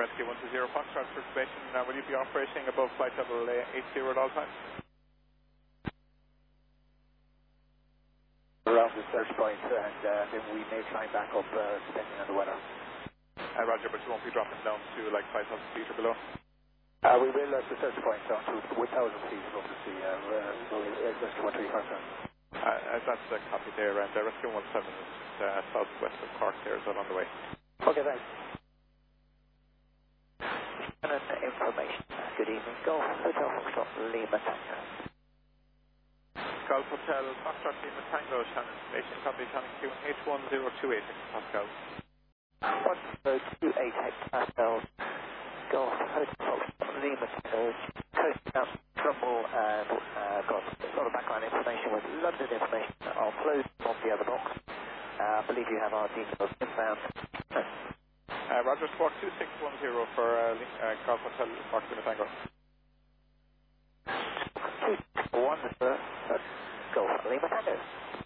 Rescue 120 Foxtrot Station. Will you be operating above flight level 80 at all times? Around the search point, and then we may climb back up depending on the weather. Roger, but you won't be dropping down to like 5,000 feet or below? We will at the search point down to 1,000 feet above the sea. Rescue 135 Foxtrot. That's the copy there, and Rescue 17 is southwest of Cork there, is that on the way? Okay, thanks. Information. Good evening. Golf Hotel Foxtrot Lima Tango. Golf Hotel Foxtrot Lima Tango, Shannon Station, copy Shannon Q H1028 Pascal. 1028 Pascal. Golf Hotel Foxtrot Lima Tango. Coast out Trumbull and got a lot of background information with London information. I'll close on the other box. I believe you have our details inbound. Roger, squawk 2610 for Golf Hotel Foxtrot Lima Tango. 261 Golf Lima Tango.